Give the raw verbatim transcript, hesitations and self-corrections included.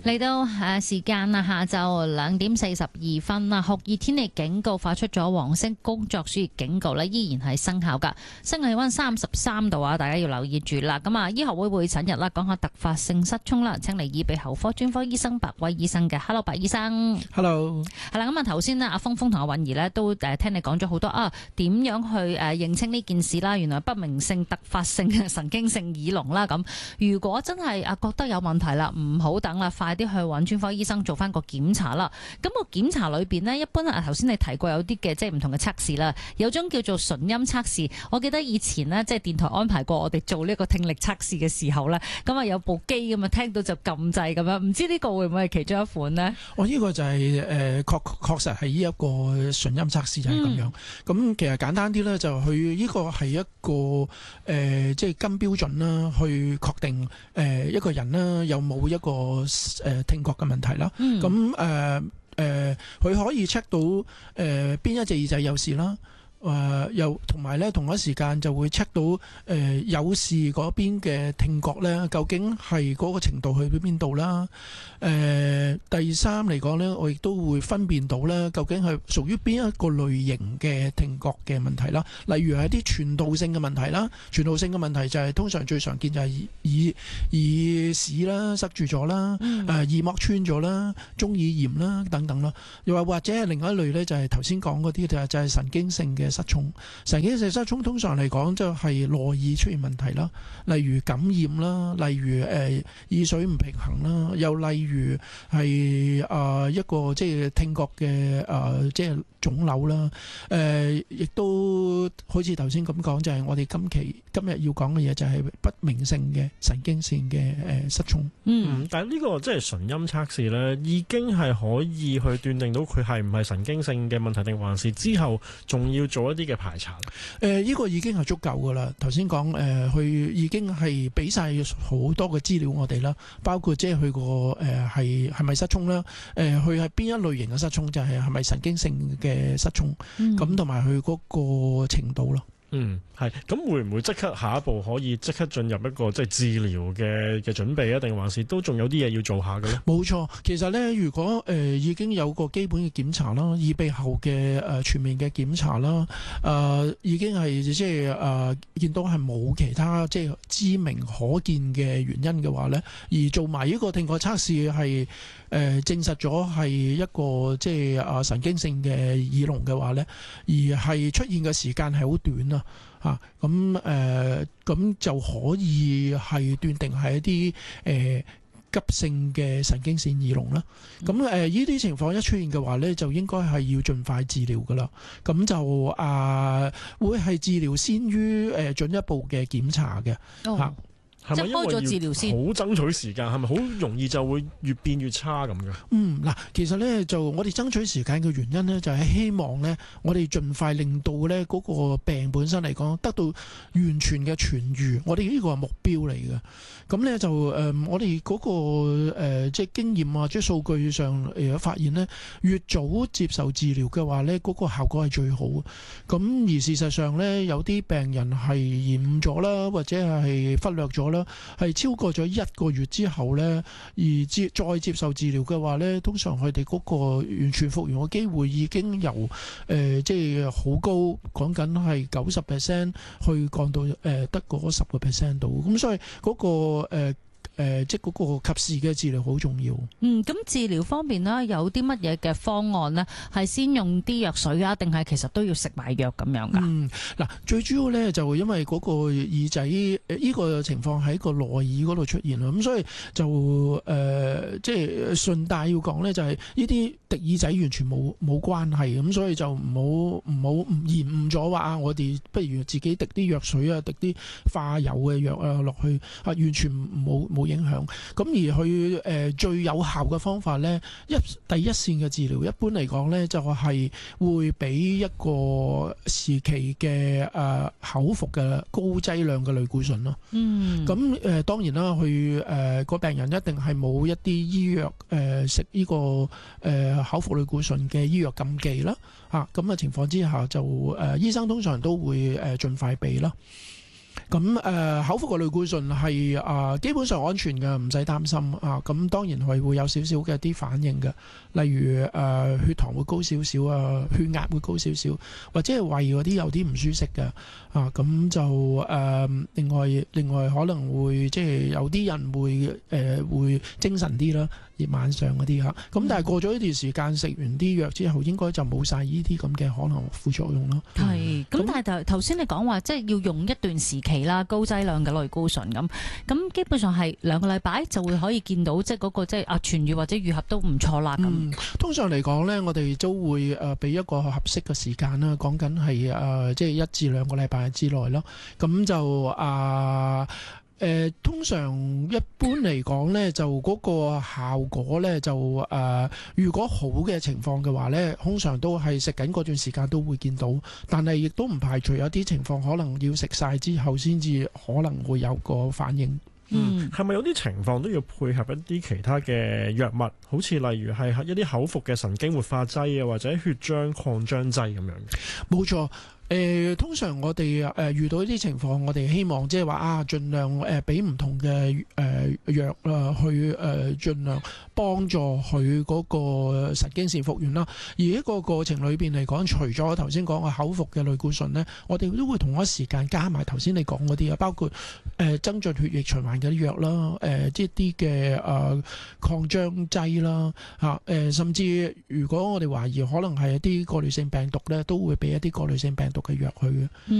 嚟到誒時間啊，下晝兩點四十二分啦，酷熱天氣警告發出咗，黃色工作暑熱警告呢依然係生效噶。室外氣溫三十三度啊，大家要留意住啦。咁啊，醫學會會診日啦，講下突發性失聰啦，請嚟耳鼻喉科專科醫生白威醫生嘅。Hello， 白醫生。 Hello。 係啦，咁啊頭先呢，阿峰峰同阿韻儀呢都誒聽你講咗好多啊，點樣去誒認清呢件事啦？原來不明性突發性嘅神經性耳聾啦。咁如果真係啊覺得有問題啦，唔好等啦，快啲去揾專科醫生做翻個檢查啦。咁個檢查裏邊呢，一般啊頭先你提過有啲嘅即係唔同嘅測試啦，有種叫做純音測試。我記得以前呢，即係電台安排過我哋做呢個聽力測試嘅時候呢，咁啊有部機咁啊聽到就撳掣咁樣，唔知呢個會唔會係其中一款呢？ 我呢、哦這個就係誒確確實係呢一個純音測試就係咁樣。咁、嗯、其實簡單啲咧，就佢呢個係一個誒、呃、即係跟標準啦，去確定誒、呃、一個人啦有冇一個誒、呃、聽覺嘅問題啦。咁誒誒佢可以 check 到誒邊、呃、一隻耳仔有事啦。誒、呃、又同埋咧，同一時間就會 check 到誒、呃、有事嗰邊嘅聽覺咧，究竟係嗰個程度去到邊度啦？誒、呃、第三嚟講咧，我亦都會分辨到咧，究竟係屬於邊一個類型嘅聽覺嘅問題啦。例如係一啲傳導性嘅問題啦，傳導性嘅問題就係、是、通常最常見就係耳耳屎啦塞住咗啦，誒、嗯呃、耳膜穿咗啦，中耳炎啦等等啦。又或或者係另外一類咧，就係頭先講嗰啲就係就係神經性嘅失聰。神經性失聰通常嚟講就係內耳出現問題啦，例如感染啦，例如誒、呃、耳水唔平衡啦，又例如係啊、呃、一個即係聽覺嘅啊、呃、即係腫瘤啦，誒、呃、亦都好似頭先咁講，就係、是、我哋今期今日要講嘅嘢就係不明性嘅神經性嘅誒失聰。 嗯，但係呢個即係純音測試咧，已經係可以去斷定到佢係唔係神經性嘅問題，定還是之後仲要做一啲嘅排查？誒、 呃，呢、這個已經係足夠噶啦。頭先講誒，佢、呃、已經係俾晒好多嘅資料我哋啦，包括即係佢個誒係係咪失聰啦？誒，佢係邊一類型嘅失聰，就係係咪神經性嘅失聰？咁同埋佢嗰個程度咯。 嗯，係咁會唔會即刻下一步可以即刻進入一個即係治療嘅嘅準備啊？定還是都仲有啲嘢要做下嘅咧？ 冇錯，其實咧，如果誒、呃、已經有個基本嘅檢查啦，耳鼻喉嘅誒、呃、全面嘅檢查啦，誒、呃、已經係即係誒見到係冇其他即係知名可見嘅原因嘅話咧，而做埋呢個聽覺測試係誒、呃、證實咗係一個即係啊神經性嘅耳聾嘅話咧，而係出現嘅時間係好短啊。嚇咁誒咁就可以係斷定係一啲誒、呃、急性嘅神經線耳聾啦。咁誒呢啲情況一出現嘅話咧，就應該係要盡快治療噶啦。咁就啊、呃、會係治療先於誒進一步嘅檢查嘅嚇。 哦係咪因為要開咗治療先好爭取時間？係咪好容易就會越變越差咁嘅？ 嗯，嗱，其實咧就我哋爭取時間嘅原因咧，就係希望咧，我哋盡快令到咧嗰個病本身嚟講得到完全嘅痊愈。我哋呢個係目標嚟嘅。咁咧就誒、呃，我哋嗰、嗰個、呃、即係經驗啊，即係數據上誒發現咧，越早接受治療嘅話咧，嗰、嗰個效果係最好。咁而事實上咧，有啲病人係延誤咗啦，或者係忽略咗啦，係超過咗一個月之後咧，而接再接受治療嘅話咧，通常佢哋嗰個完全復原嘅機會已經由誒、呃、即係好高，講緊係九十 percent 去降到誒得嗰十個 percent 度。咁所以嗰、嗰個誒誒、呃呃，即係嗰個及時嘅治療好重要。 嗯，咁治療方面呢，有啲乜嘢嘅方案呢？係先用啲藥水啊，定係其實都要食埋藥咁樣噶？ 嗯，嗱，最主要咧就因為嗰個耳仔誒呢個情況喺個內耳嗰度出現啦，咁所以就誒、呃、即係順帶要講咧，就係呢啲滴耳仔完全冇冇關係，咁所以就唔好唔好唔延誤咗話啊，我哋不如自己滴啲藥水啊，滴啲化油嘅藥啊落去啊，完全冇冇影響。咁而佢誒、呃、最有效嘅方法咧，一第一線嘅治療，一般嚟講咧就係會俾一個時期嘅誒、呃、口服嘅高劑量嘅類固醇咯。嗯。咁誒、呃、當然啦，佢誒個病人一定係冇一啲醫藥誒食呢個誒、呃、口服類固醇嘅醫藥禁忌啦。嚇咁嘅情況之下就，就、呃、誒醫生通常都會誒盡快俾啦。 咁誒、呃、口服嘅類固醇係啊、呃、基本上安全嘅，唔使擔心啊。咁當然係會有少少嘅啲反應嘅，例如誒、呃、血糖會高少少啊，血壓會高少少，或者係胃嗰啲有啲唔舒適嘅啊。咁就誒、呃、另外另外可能會即係有啲人會誒、呃、會精神啲啦，夜晚上嗰啲嚇。咁但係過咗一段時間食完啲藥之後，應該就冇晒呢啲咁嘅可能副作用咯。 係，咁但係頭頭先你講話即係要用一段時期啦，高劑量嘅類固醇咁，咁基本上係兩個禮拜就會可以見到即係嗰個即係啊痊愈或者愈合都唔錯啦咁、嗯。 通常嚟講咧，我哋都會誒俾一個合適嘅時間啦，講緊係誒即係一至兩個禮拜之內咯。咁就啊。呃誒、呃、通常一般嚟講咧，就嗰個效果咧就誒、呃，如果好嘅情況嘅話咧，通常都係食緊嗰段時間都會見到，但係亦都唔排除有啲情況可能要食晒之後先至可能會有個反應。 嗯，係咪有啲情況都要配合一啲其他嘅藥物，好似例如係一啲口服嘅神經活化劑啊，或者血漿擴張劑咁樣嘅？ 冇錯。誒、呃、通常我哋誒、呃、遇到呢啲情況，我哋希望即係話啊，盡量誒俾唔同嘅誒藥啦，去誒、呃、盡量幫助佢嗰個神經線復原啦。而呢個過程裏邊嚟講，除咗頭先講嘅口服嘅類固醇呢，我哋都會同一時間加埋頭先你講嗰啲啊，包括誒、呃、增進血液循環嘅啲藥啦，誒、呃、即係啲嘅誒擴張劑啦嚇，誒、呃、甚至如果我哋懷疑可能係一啲過濾性病毒咧，都會俾一啲過濾性病毒嘅藥去嘅。